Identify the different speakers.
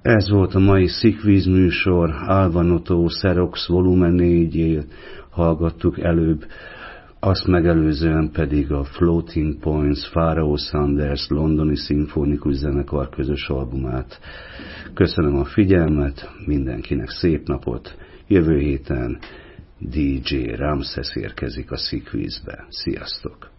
Speaker 1: Ez volt a mai Szikvíz műsor, Alvanotó Xerox volume 4-jét hallgattuk előbb, azt megelőzően pedig a Floating Points, Pharoah Sanders londoni szimfonikus zenekar közös albumát. Köszönöm a figyelmet, mindenkinek szép napot, jövő héten DJ Ramses érkezik a Szikvízbe. Sziasztok!